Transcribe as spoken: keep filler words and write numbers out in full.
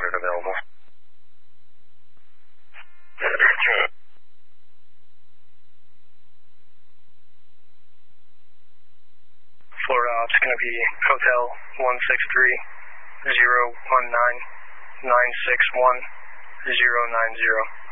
hundred available. Florida Ops going to be Hotel one six three zero one nine nine six one zero nine zero.